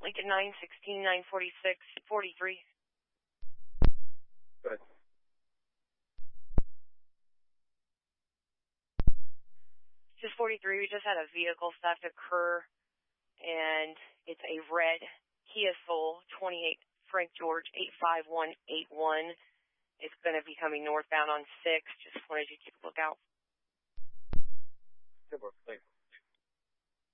Lincoln 916, 946, 43. Good. Just 43, we just had a vehicle theft occur, and it's a red Kia Soul, 28 Frank George 85181. It's going to be coming northbound on 6. Just wanted you to keep a lookout. Good work. Thanks.